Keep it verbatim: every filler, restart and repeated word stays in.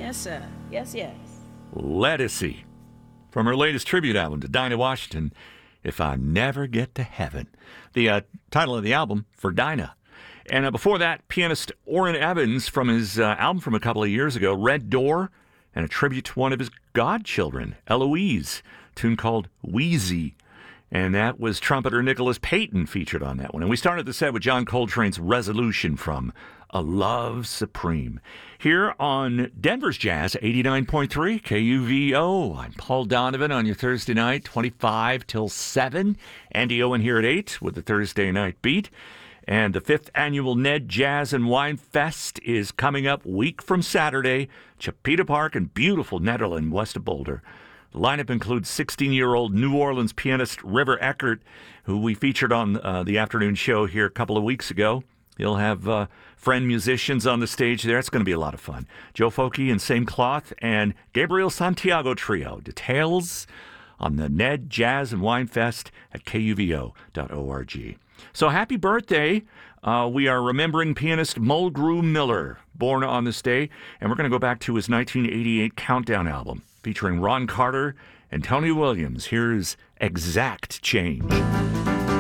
Yes, sir. Yes, yes. Lettucey. From her latest tribute album to Dinah Washington, If I Never Get to Heaven. The uh, title of the album, For Dinah. And uh, before that, pianist Orrin Evans from his uh, album from a couple of years ago, Red Door, and a tribute to one of his godchildren, Eloise, a tune called Wheezy. And that was trumpeter Nicholas Payton featured on that one. And we started the set with John Coltrane's Resolution from A Love Supreme. Here on Denver's Jazz, eighty-nine point three K U V O. I'm Paul Donovan on your Thursday night, twenty-five till seven. Andy Owen here at eight with the Thursday Night Beat. And the fifth annual Ned Jazz and Wine Fest is coming up week from Saturday, Chipeta Park in beautiful Nederland, west of Boulder. The lineup includes sixteen-year-old New Orleans pianist River Eckert, who we featured on uh, the afternoon show here a couple of weeks ago. He'll have uh, friend musicians on the stage there. It's going to be a lot of fun. Joe Foki and Same Cloth and Gabriel Santiago Trio. Details on the Ned Jazz and Wine Fest at K U V O dot org. So happy birthday. Uh, we are remembering pianist Mulgrew Miller, born on this day, and we're going to go back to his nineteen eighty-eight Countdown album featuring Ron Carter and Tony Williams. Here's Exact Change.